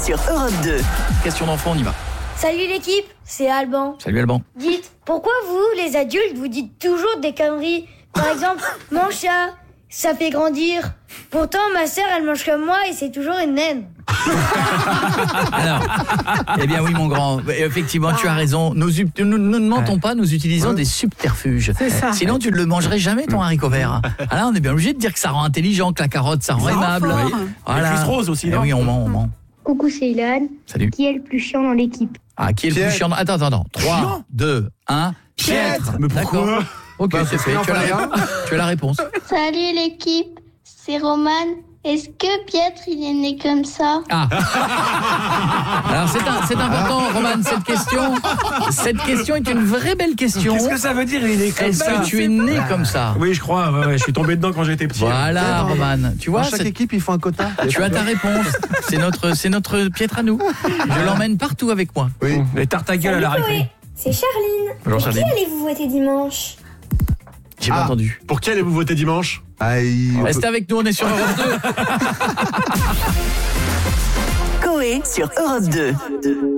sur Europe 2. Question d'enfant, on y va. Salut l'équipe, c'est Alban. Salut Alban. Dites, pourquoi vous, les adultes, vous dites toujours des conneries? Par exemple, mon chat, ça fait grandir. Pourtant, ma sœur, elle mange comme moi et c'est toujours une naine. Alors, eh bien oui mon grand, effectivement tu as raison, nous ne mentons pas, nous utilisons des subterfuges. C'est ça. Sinon tu ne le mangerais jamais ton haricot vert. Alors on est bien obligé de dire que ça rend intelligent, que la carotte ça rend aimable. fort. Voilà. Les cuisses roses aussi, Eh non? oui, on ment. Coucou, c'est Ilan. Salut. Qui est le plus chiant dans l'équipe? Ah, qui est le plus chiant? Attends. 3, 2, 1. Piètre. Mais pourquoi? D'accord. Ok, c'est fait. Tu as la réponse. Salut l'équipe, c'est Roman. Est-ce que Pietre, il est né comme ça? Ah. Alors c'est important, Roman, cette question. Cette question est une vraie belle question. Qu'est-ce que ça veut dire, il est né comme Est-ce ça? que tu es né comme ça? Oui, je crois, ouais, je suis tombé dedans quand j'étais petit. Voilà, Roman. Tu vois, Dans chaque équipe, il faut un quota. tu as ta réponse. C'est notre Pietre à nous. Je l'emmène partout avec moi. Oui. Les tartes à gueule à la récré. C'est Charline. Bonjour, Pour qui Charline. allez-vous voter dimanche? J'ai pas entendu. Pour qui allez-vous voter dimanche? Restez avec nous, on est sur Europe 2. Coé sur Europe 2.